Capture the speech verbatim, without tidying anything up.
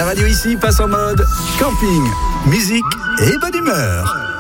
La radio ici passe en mode camping, musique et bonne humeur.